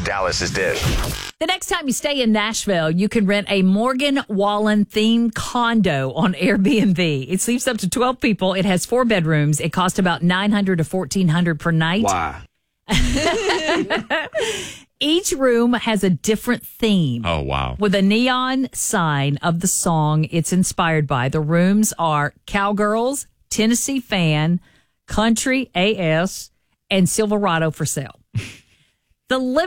Dallas's Dish. The next time you stay in Nashville, you can rent a Morgan Wallen themed condo on Airbnb. It sleeps up to 12 people. It has 4 bedrooms. It costs about $900 to $1,400 per night. Why? Each room has a different theme. Oh, wow. With a neon sign of the song it's inspired by. The rooms are Cowgirls, Tennessee Fan, Country AS, and Silverado for Sale. The